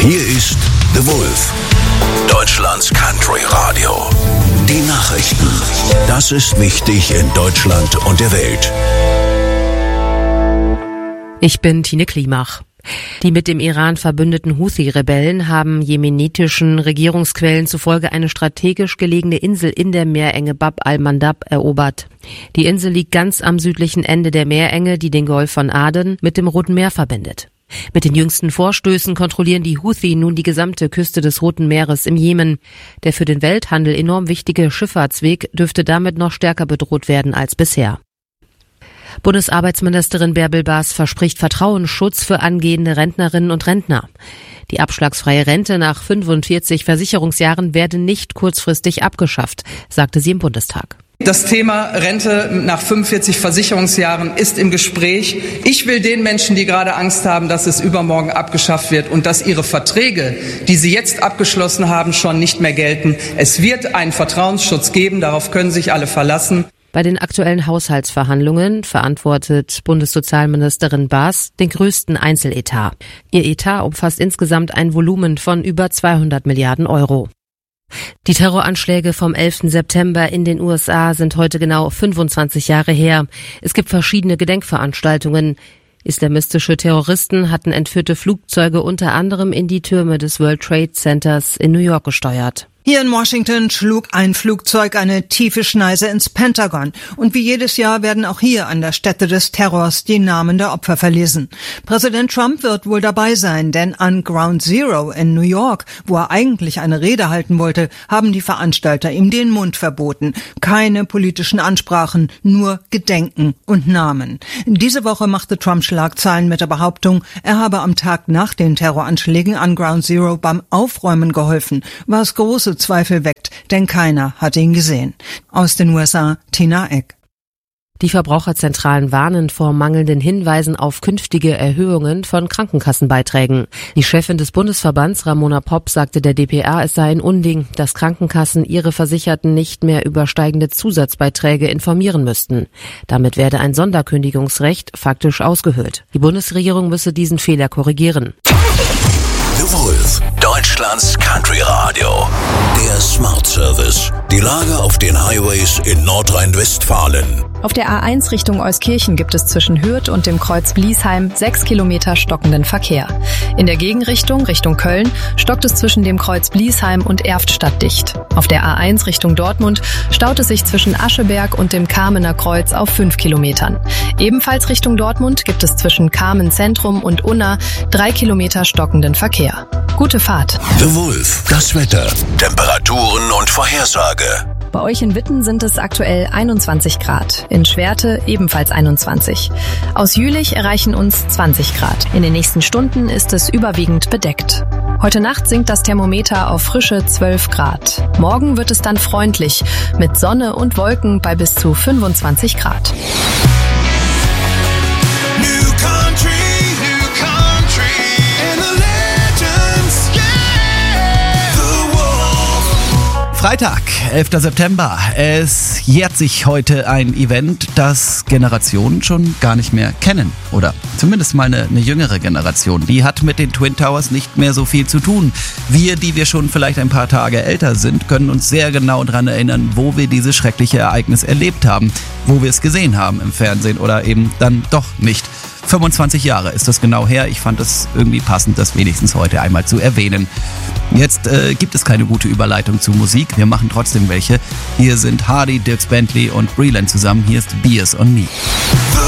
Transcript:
Hier ist The Wolf, Deutschlands Country Radio. Die Nachrichten. Das ist wichtig in Deutschland und der Welt. Ich bin Tine Klimach. Die mit dem Iran verbündeten Houthi-Rebellen haben jemenitischen Regierungsquellen zufolge eine strategisch gelegene Insel in der Meerenge Bab al-Mandab erobert. Die Insel liegt ganz am südlichen Ende der Meerenge, die den Golf von Aden mit dem Roten Meer verbindet. Mit den jüngsten Vorstößen kontrollieren die Houthi nun die gesamte Küste des Roten Meeres im Jemen. Der für den Welthandel enorm wichtige Schifffahrtsweg dürfte damit noch stärker bedroht werden als bisher. Bundesarbeitsministerin Bärbel Baas verspricht Vertrauensschutz für angehende Rentnerinnen und Rentner. Die abschlagsfreie Rente nach 45 Versicherungsjahren werde nicht kurzfristig abgeschafft, sagte sie im Bundestag. Das Thema Rente nach 45 Versicherungsjahren ist im Gespräch. Ich will den Menschen, die gerade Angst haben, dass es übermorgen abgeschafft wird und dass ihre Verträge, die sie jetzt abgeschlossen haben, schon nicht mehr gelten. Es wird einen Vertrauensschutz geben, darauf können sich alle verlassen. Bei den aktuellen Haushaltsverhandlungen verantwortet Bundessozialministerin Baas den größten Einzeletat. Ihr Etat umfasst insgesamt ein Volumen von über 200 Milliarden Euro. Die Terroranschläge vom 11. September in den USA sind heute genau 25 Jahre her. Es gibt verschiedene Gedenkveranstaltungen. Islamistische Terroristen hatten entführte Flugzeuge unter anderem in die Türme des World Trade Centers in New York gesteuert. Hier in Washington schlug ein Flugzeug eine tiefe Schneise ins Pentagon. Und wie jedes Jahr werden auch hier an der Stätte des Terrors die Namen der Opfer verlesen. Präsident Trump wird wohl dabei sein, denn an Ground Zero in New York, wo er eigentlich eine Rede halten wollte, haben die Veranstalter ihm den Mund verboten. Keine politischen Ansprachen, nur Gedenken und Namen. Diese Woche machte Trump Schlagzeilen mit der Behauptung, er habe am Tag nach den Terroranschlägen an Ground Zero beim Aufräumen geholfen, was große Zweifel weckt, denn keiner hat ihn gesehen. Aus den USA, Tina Eck. Die Verbraucherzentralen warnen vor mangelnden Hinweisen auf künftige Erhöhungen von Krankenkassenbeiträgen. Die Chefin des Bundesverbands, Ramona Popp, sagte der dpa, es sei ein Unding, dass Krankenkassen ihre Versicherten nicht mehr über steigende Zusatzbeiträge informieren müssten. Damit werde ein Sonderkündigungsrecht faktisch ausgehöhlt. Die Bundesregierung müsse diesen Fehler korrigieren. The Wolf, Deutschlands Country Radio. Der Smart Service. Die Lage auf den Highways in Nordrhein-Westfalen. Auf der A1 Richtung Euskirchen gibt es zwischen Hürth und dem Kreuz Bliesheim 6 Kilometer stockenden Verkehr. In der Gegenrichtung, Richtung Köln, stockt es zwischen dem Kreuz Bliesheim und Erftstadt dicht. Auf der A1 Richtung Dortmund staut es sich zwischen Ascheberg und dem Kamener Kreuz auf 5 Kilometern. Ebenfalls Richtung Dortmund gibt es zwischen Kamen Zentrum und Unna 3 Kilometer stockenden Verkehr. Gute Fahrt. The Wolf, das Wetter, Temperaturen und Vorhersage. Bei euch in Witten sind es aktuell 21 Grad, in Schwerte ebenfalls 21. Aus Jülich erreichen uns 20 Grad. In den nächsten Stunden ist es überwiegend bedeckt. Heute Nacht sinkt das Thermometer auf frische 12 Grad. Morgen wird es dann freundlich, mit Sonne und Wolken bei bis zu 25 Grad. Freitag, 11. September. Es jährt sich heute ein Event, das Generationen schon gar nicht mehr kennen. Oder zumindest mal eine jüngere Generation. Die hat mit den Twin Towers nicht mehr so viel zu tun. Wir, die wir schon vielleicht ein paar Tage älter sind, können uns sehr genau daran erinnern, wo wir dieses schreckliche Ereignis erlebt haben. Wo wir es gesehen haben im Fernsehen oder eben dann doch nicht. 25 Jahre ist das genau her. Ich fand es irgendwie passend, das wenigstens heute einmal zu erwähnen. Jetzt gibt es keine gute Überleitung zu Musik. Wir machen trotzdem welche. Hier sind Hardy, Dierks Bentley und Breland zusammen. Hier ist Beers on Me.